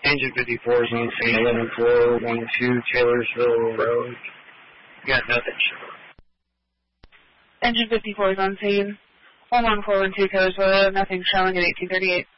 Engine 54 is on scene, 11412 Taylorsville Road. Got nothing showing. Engine 54 is on scene, 11412 Taylorsville Road, nothing showing at 1838.